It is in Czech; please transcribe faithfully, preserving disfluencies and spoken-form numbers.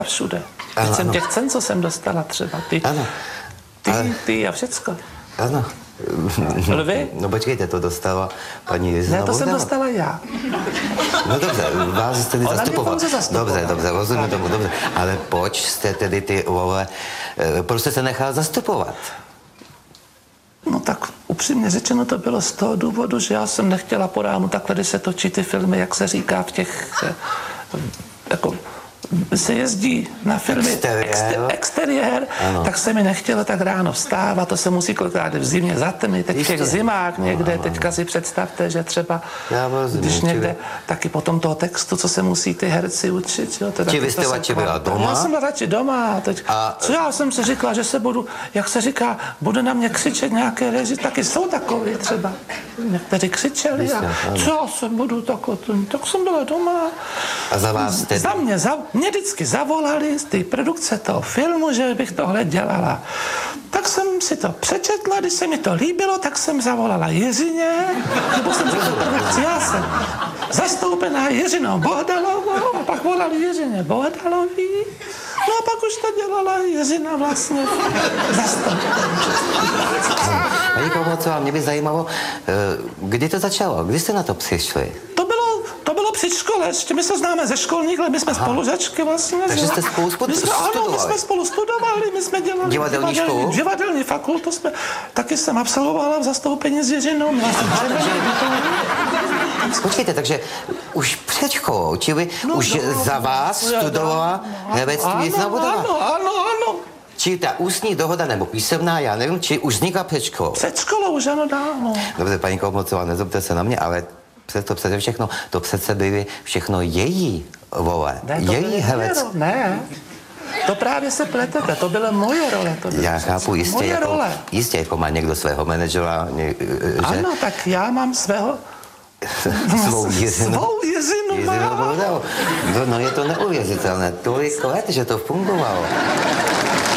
všude. Ano, Teď jsem ano. těch cen, co jsem dostala třeba, ty, Ano. ty, Ale- ty a všecko. Ano. Lvy? No počkejte, to dostala paní Jizina Ne, to jsem Bohdalová. dostala já. No dobře, vás jste tedy Ona mě zastupoval. pouze zastupovala. Dobře, dobře, rozumím tomu, dobře. Ale proč jste tedy ty role, eh, proč jste se nechal zastupovat? No tak upřímně řečeno to bylo z toho důvodu, že já jsem nechtěla po ránu takhle, když se točí ty filmy, jak se říká v těch, eh, jako se jezdí na filmy Exteriér. exter, exteriér, Ano. tak se mi nechtělo tak ráno vstávat, to se musí kolikrát v zimě zatmy, teď v těch Jistě. zimách někde, Ano, teďka si představte, že třeba, Já rozumím, když někde, čili- taky potom toho textu, co se musí ty herci učit, jo, to je Či taky- vy jste to se radši kvá- byla doma? Já jsem byla radši doma, a teď, A- co já jsem si říkala, že se budu, jak se říká, bude na mě křičet nějaké reži, taky jsou takový třeba. Někteří křičeli Jistě, a ano. co já se budu takhle, tak jsem byla doma. A za vás tedy? Za mě, za, mě vždycky zavolali z té produkce toho filmu, že bych tohle dělala. Tak jsem si to přečetla, když se mi to líbilo, tak jsem zavolala Jiřině, nebo jsem řekla produkci, já jsem zastoupená Jiřinou Bohdalovou, a pak volali Jiřině Bohdalový, no a pak už to dělala Jiřina vlastně zastoupená. Paní Komocová, mě by zajímalo, eh, kdy to začalo, kdy jste na to přišli? To bylo, to bylo při škole, ještě my se známe ze školních let, my jsme spolužačky vlastně. Takže že? jste spolu spod- my jsme, ano, my studovali? jsme spolu studovali, my jsme dělali Divadelní školu? divadelní fakultu jsme, taky jsem absolvovala v zastoupení s Jiřinou, měla jsem červený diplom. Počkejte, takže už před školou, čili No, už no, za vás no, studovala no, herectví ano, Jizina Bohdalová? ano, ano, ano. Či ta ústní dohoda nebo písemná, já nevím, či už vznikla před školou? Před školou už ano dávno. Dobře, paní Komocová, nezlobte se na mě, ale přesto přede všechno, to přece byly všechno její vole, Ne, to byly její moje herec. role, ne. To právě se pletete, to byla moje role. To bylo Já přece chápu, jistě moje jako, role. jistě jako má někdo svého manažera, ně, že? Ano, tak já mám svého Svou Jizinu. Svou Jizinu Jizinu mám. Bohdalovou. No, no je to neuvěřitelné, tolik let, že to fungovalo.